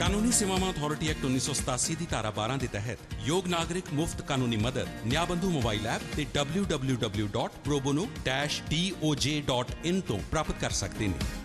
ਕਾਨੂੰਨੀ ਸੇਵਾਵਾਂ authority act 1987 ਦੀ ਧਾਰਾ 12 ਦੇ ਤਹਿਤ ਯੋਗ ਨਾਗਰਿਕ ਮੁਫਤ ਕਾਨੂੰਨੀ ਮਦਦ ਨਿਆਬੰਧੂ ਮੋਬਾਈਲ ਐਪ ਤੇ www.probono-doj.in ਤੋਂ ਪ੍ਰਾਪਤ ਕਰ ਸਕਦੇ ਨੇ।